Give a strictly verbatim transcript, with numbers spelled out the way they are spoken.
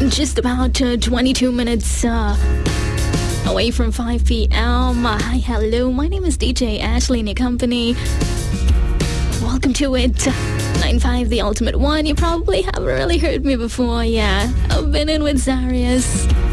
Just about uh, twenty-two minutes uh, away from five p.m. Uh, hi, hello. My name is D J Ashley in your company. Welcome to it. nine five, the ultimate one. You probably haven't really heard me before. Yeah, I've been in with Zarius.